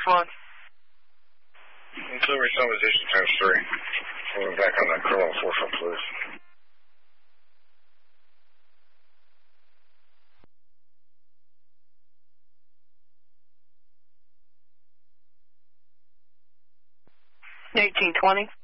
1. Auxiliary supposition times 3. We're back on that criminal forefront, please. $18.20.